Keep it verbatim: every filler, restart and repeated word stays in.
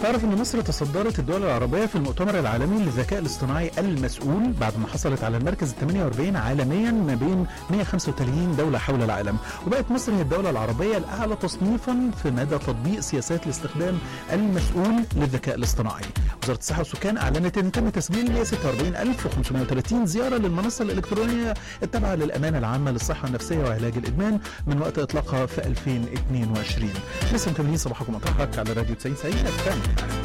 تعرف ان مصر تصدرت الدول العربية في المؤتمر العالمي للذكاء الاصطناعي المسؤول بعد ما حصلت على المركز الثمانية وأربعين عالميا ما بين مئة وخمسة وثلاثين دولة حول العالم، وبقت مصر هي الدولة العربية الأعلى تصنيفا في مدى تطبيق سياسات الاستخدام المسؤول للذكاء الاصطناعي. وزارة الصحة والسكان أعلنت أن تم تسجيل ستة وأربعين ألف وخمسمائة وثلاثين زيارة للمنصة الإلكترونية التابعة للأمانة العامة للصحة النفسية وعلاج الإدمان من وقت إطلاقها في ألفين واثنين وعشرين. لسه مكملين صباحكم مطرحك على راديو تسعين تسعين.